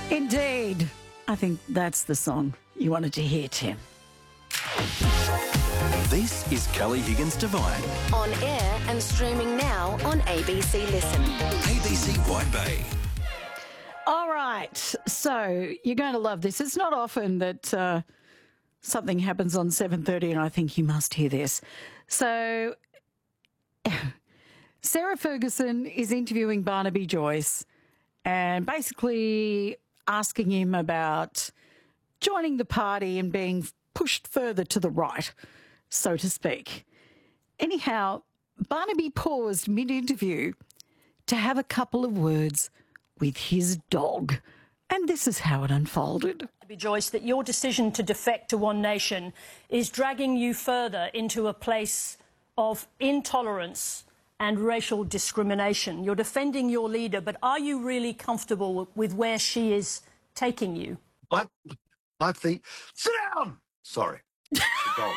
Indeed. I think that's the song you wanted to hear, Tim. This is Kelly Higgins Divine. On air and streaming now on ABC Listen. ABC White Bay. All right. So you're going to love this. It's not often that something happens on 7:30 and I think you must hear this. So Sarah Ferguson is interviewing Barnaby Joyce and basically asking him about joining the party and being pushed further to the right, so to speak. Anyhow, Barnaby paused mid-interview to have a couple of words with his dog. And this is how it unfolded. Barnaby Joyce, that your decision to defect to One Nation is dragging you further into a place of intolerance and racial discrimination. You're defending your leader, but are you really comfortable with where she is taking you? I think... Sit down! Sorry. The dog.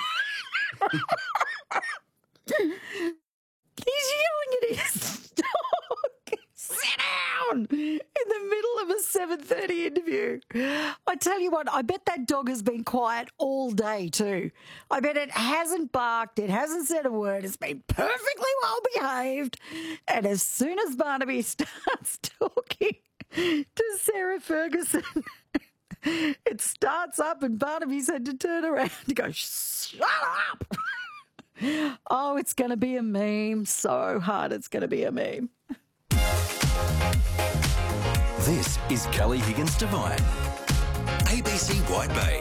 He's yelling at his dog. Sit down! In the middle of a 7:30 interview. I tell you what, I bet that dog has been quiet all day too. I bet it hasn't barked, it hasn't said a word, it's been perfectly well behaved. And as soon as Barnaby starts talking to Sarah Ferguson, it starts up and Barnaby's had to turn around and go, shut up! Oh, it's going to be a meme. So hard it's going to be a meme. This is Kelly Higgins Divine. ABC White Bay.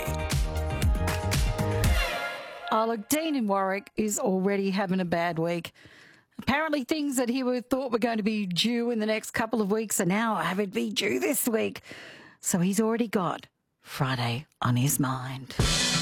Oh, look, Dean in Warwick is already having a bad week. Apparently things that he thought were going to be due in the next couple of weeks are now having to be due this week. So he's already got Friday on his mind.